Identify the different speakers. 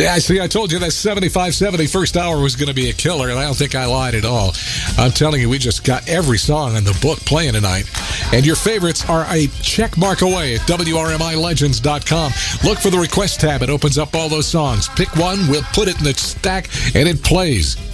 Speaker 1: Yeah, see, I told you that 75-70 first hour was going to be a killer, and I don't think I lied at all. I'm telling you, we just got every song in the book playing tonight. And your favorites are a check mark away at WRMILegends.com. Look for the request tab. It opens up all those songs. Pick one, we'll put it in the stack, and it plays.